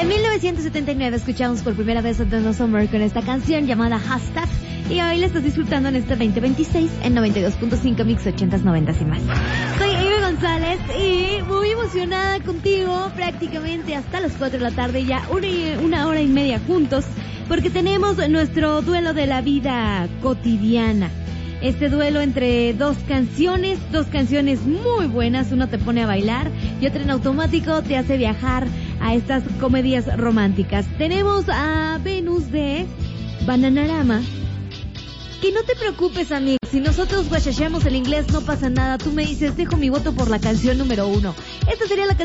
En 1979 escuchamos por primera vez a Donna Summer con esta canción llamada Hashtag, y hoy la estás disfrutando en este 2026 en 92.5 Mix 80s, 90s y más. Soy Ivy González y muy emocionada contigo, prácticamente hasta las 4 de la tarde, ya una hora y media juntos, porque tenemos nuestro duelo de la vida cotidiana. Este duelo entre dos canciones muy buenas. Una te pone a bailar y otra en automático te hace viajar a estas comedias románticas. Tenemos a Venus de Bananarama. Que no te preocupes, amigo. Si nosotros guachachamos el inglés no pasa nada. Tú me dices, dejo mi voto por la canción número 1. Esta sería la canción